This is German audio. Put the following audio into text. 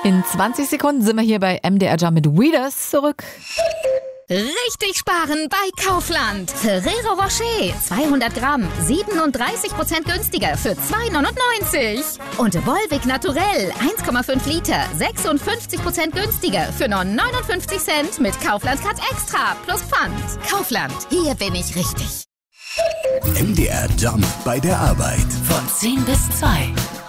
In 20 Sekunden sind wir hier bei MDR Jump mit Weeders zurück. Richtig sparen bei Kaufland. Ferrero Rocher, 200 Gramm, 37% günstiger für 2,99. Und Volvic Naturell, 1,5 Liter, 56% günstiger für nur 59 Cent mit Kaufland Cut Extra plus Pfand. Kaufland, hier bin ich richtig. MDR Jump bei der Arbeit. Von 10 bis 2.